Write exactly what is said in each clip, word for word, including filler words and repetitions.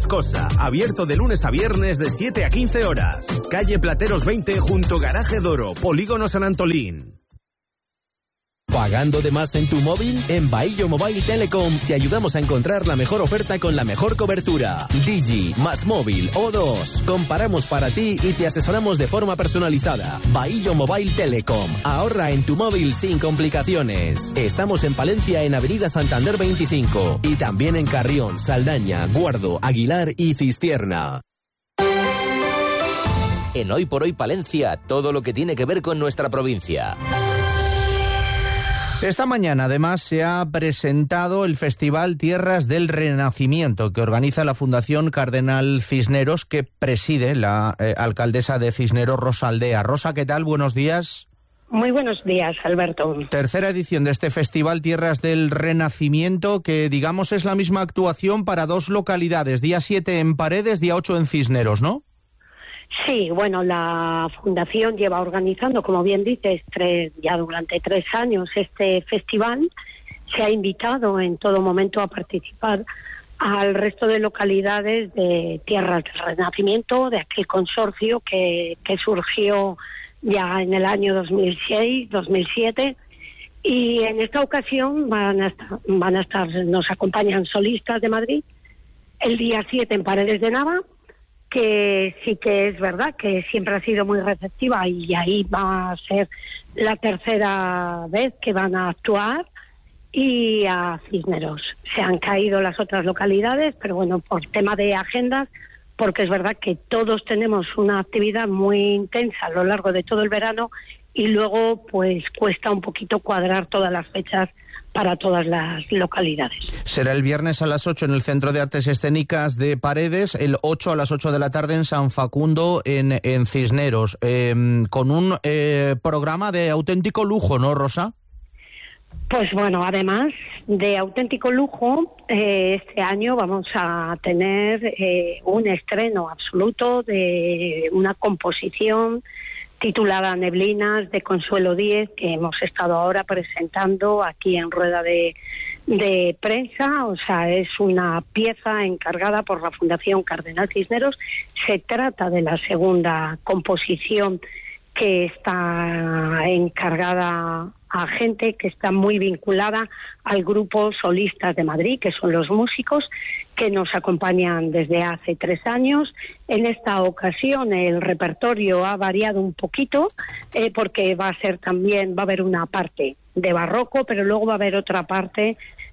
Moscosa, abierto de lunes a viernes de siete a quince horas. Calle Plateros veinte junto Garaje Doro, Polígono San Antolín. ¿Pagando de más en tu móvil? En Bahillo Mobile Telecom te ayudamos a encontrar la mejor oferta con la mejor cobertura. Digi, Más Móvil, O dos. Comparamos para ti y te asesoramos de forma personalizada. Bahillo Mobile Telecom. Ahorra en tu móvil sin complicaciones. Estamos en Palencia en Avenida Santander veinticinco y también en Carrión, Saldaña, Guardo, Aguilar y Cistierna. En Hoy por Hoy Palencia, todo lo que tiene que ver con nuestra provincia. Esta mañana, además, se ha presentado el Festival Tierras del Renacimiento, que organiza la Fundación Cardenal Cisneros, que preside la eh, alcaldesa de Cisneros, Rosa Aldea. Rosa, ¿qué tal? Buenos días. Muy buenos días, Alberto. Tercera edición de este Festival Tierras del Renacimiento, que, digamos, es la misma actuación para dos localidades. Día siete en Paredes, día ocho en Cisneros, ¿no? Sí, bueno, la Fundación lleva organizando, como bien dices, tres, ya durante tres años este festival. Se ha invitado en todo momento a participar al resto de localidades de Tierras del Renacimiento, de aquel consorcio que, que surgió ya en el año dos mil seis, dos mil siete. Y en esta ocasión van a estar, van a estar, nos acompañan solistas de Madrid, el día siete en Paredes de Nava, que sí que es verdad que siempre ha sido muy receptiva y ahí va a ser la tercera vez que van a actuar, y a Cisneros. Se han caído las otras localidades, pero bueno, por tema de agendas, porque es verdad que todos tenemos una actividad muy intensa a lo largo de todo el verano y luego pues cuesta un poquito cuadrar todas las fechas para todas las localidades. Será el viernes a las ocho en el Centro de Artes Escénicas de Paredes, el ocho a las ocho de la tarde en San Facundo, en, en Cisneros, eh, con un eh, programa de auténtico lujo, ¿no, Rosa? Pues bueno, además de auténtico lujo, eh, este año vamos a tener eh, un estreno absoluto de una composición titulada Neblinas, de Consuelo Díez, que hemos estado ahora presentando aquí en rueda de, de prensa. O sea, es una pieza encargada por la Fundación Cardenal Cisneros. Se trata de la segunda composición que está encargada a gente que está muy vinculada al grupo Solistas de Madrid, que son los músicos que nos acompañan desde hace tres años. En esta ocasión el repertorio ha variado un poquito, eh, porque va a ser también, va a haber una parte de barroco, pero luego va a haber otra parte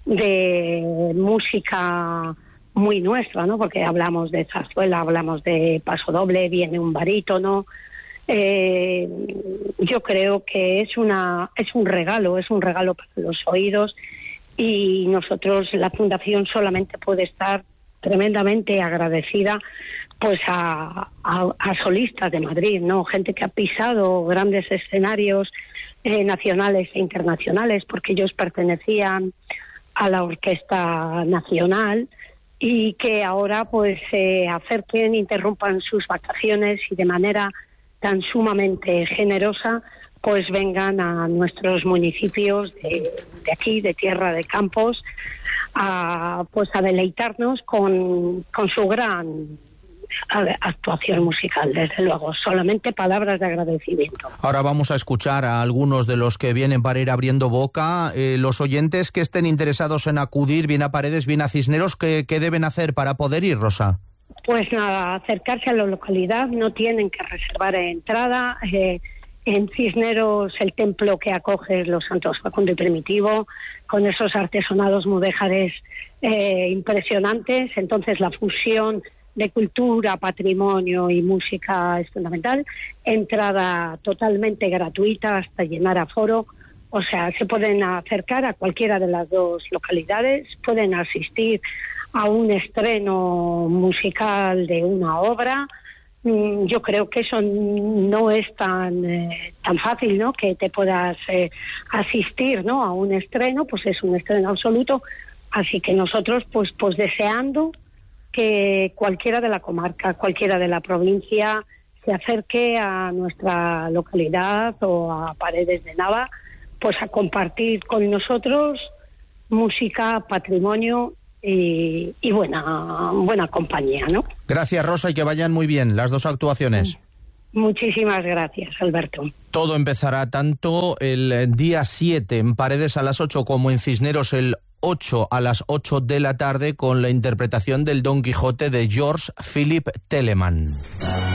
de música muy nuestra, ¿no? Porque hablamos de zarzuela, hablamos de pasodoble, viene un barítono. Eh, yo creo que es una es un regalo, es un regalo para los oídos, y nosotros, la Fundación, solamente puede estar tremendamente agradecida pues a, a, a solistas de Madrid, ¿no? Gente que ha pisado grandes escenarios eh, nacionales e internacionales, porque ellos pertenecían a la Orquesta Nacional, y que ahora pues se acerquen, interrumpan sus vacaciones y de manera tan sumamente generosa pues vengan a nuestros municipios de, de aquí, de Tierra de Campos, a pues a deleitarnos con, con su gran actuación musical. Desde luego, solamente palabras de agradecimiento. Ahora vamos a escuchar a algunos de los que vienen para ir abriendo boca. Eh, los oyentes que estén interesados en acudir, bien a Paredes, bien a Cisneros, ¿qué, qué deben hacer para poder ir, Rosa? Pues nada, acercarse a la localidad, no tienen que reservar entrada. Eh, en Cisneros, el templo que acoge es los Santos Facundo y Primitivo, con esos artesonados mudéjares eh, impresionantes. Entonces la fusión de cultura, patrimonio y música es fundamental. Entrada totalmente gratuita hasta llenar aforo. O sea, se pueden acercar a cualquiera de las dos localidades, pueden asistir a un estreno musical de una obra. Yo creo que eso no es tan eh, tan fácil, ¿no? Que te puedas eh, asistir, ¿no? A un estreno, pues es un estreno absoluto. Así que nosotros, pues, pues deseando que cualquiera de la comarca, cualquiera de la provincia se acerque a nuestra localidad o a Paredes de Nava, pues a compartir con nosotros música, patrimonio y, y buena, buena compañía, ¿no? Gracias, Rosa, y que vayan muy bien las dos actuaciones. Muchísimas gracias, Alberto. Todo empezará tanto el día siete en Paredes a las ocho como en Cisneros el ocho a las ocho de la tarde con la interpretación del Don Quijote de George Philip Telemann.